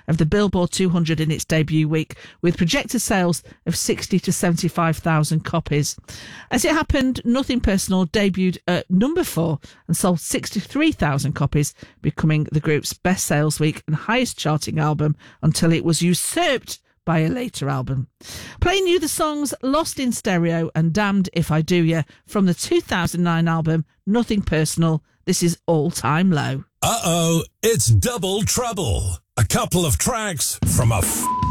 of the Billboard 200 in its debut week, with projected sales of 60 to 75,000 copies. As it happened, Nothing Personal debuted at number 4 and sold 63,000 copies, becoming the group's best sales week and highest charting album until it was usurped by a later album. Playing you the songs Lost in Stereo and Damned If I Do Ya from the 2009 album Nothing Personal. This is All Time Low. Uh-oh, it's double trouble. A couple of tracks from a